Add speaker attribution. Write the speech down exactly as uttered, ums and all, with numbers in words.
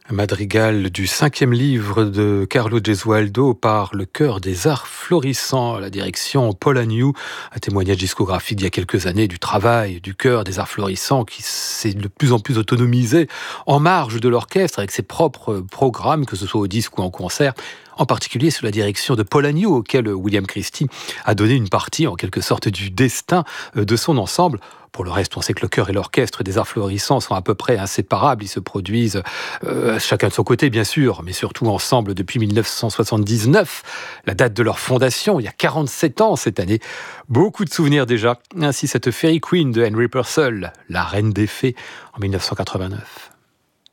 Speaker 1: Un madrigal du cinquième livre de Carlo Gesualdo par le chœur des arts florissants, la direction Paul Agnew, un témoignage discographique d'il y a quelques années du travail du chœur des arts florissants qui s'est de plus en plus autonomisé en marge de l'orchestre avec ses propres programmes, que ce soit au disque ou en concert, en particulier sous la direction de Paul Agnew, auquel William Christie a donné une partie en quelque sorte du destin de son ensemble. Pour le reste, on sait que le chœur et l'orchestre des arts florissants sont à peu près inséparables. Ils se produisent euh, chacun de son côté, bien sûr, mais surtout ensemble depuis dix-neuf cent soixante-dix-neuf, la date de leur fondation, il y a quarante-sept ans cette année. Beaucoup de souvenirs déjà. Ainsi, cette Fairy Queen de Henry Purcell, la reine des fées, en dix-neuf cent quatre-vingt-neuf.